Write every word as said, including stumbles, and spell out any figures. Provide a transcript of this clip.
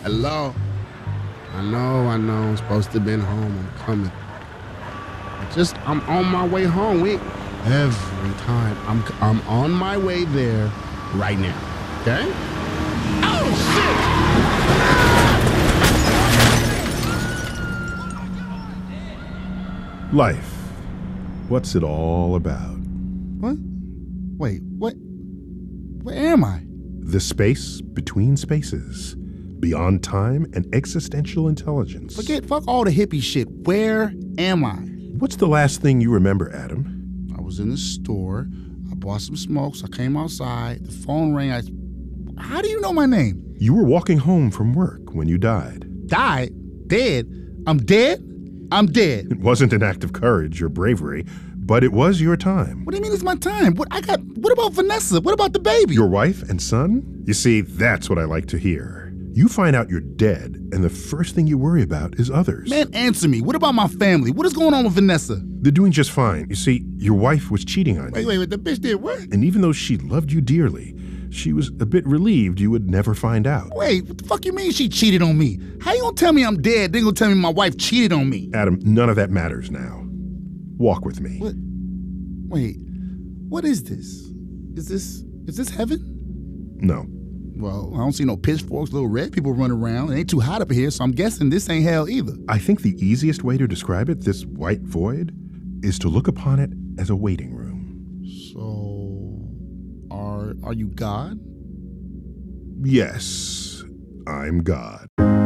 Hello? I know, I know. I'm supposed to have been home. I'm coming. I just, I'm on my way home. We, every time. I'm, I'm on my way there right now. Okay? Oh, shit! Life. What's it all about? What? Wait, what? Where am I? The space between spaces. Beyond time and existential intelligence. Forget, fuck all the hippie shit. Where am I? What's the last thing you remember, Adam? I was in the store. I bought some smokes. I came outside. The phone rang. I. How do you know my name? You were walking home from work when you died. Died? Dead? I'm dead? I'm dead. It wasn't an act of courage or bravery, but it was your time. What do you mean it's my time? What I got? What about Vanessa? What about the baby? Your wife and son? You see, that's what I like to hear. You find out you're dead, and the first thing you worry about is others. Man, answer me. What about my family? What is going on with Vanessa? They're doing just fine. You see, your wife was cheating on you. Wait, wait, wait. The bitch did what? And even though she loved you dearly, she was a bit relieved you would never find out. Wait, what the fuck you mean she cheated on me? How you gonna tell me I'm dead, then gonna tell me my wife cheated on me? Adam, none of that matters now. Walk with me. What? Wait, what is this? Is this, is this heaven? No. Well, I don't see no pitchforks, little red people running around. It ain't too hot up here, so I'm guessing this ain't hell either. I think the easiest way to describe it, this white void, is to look upon it as a waiting room. So, are are you God? Yes, I'm God.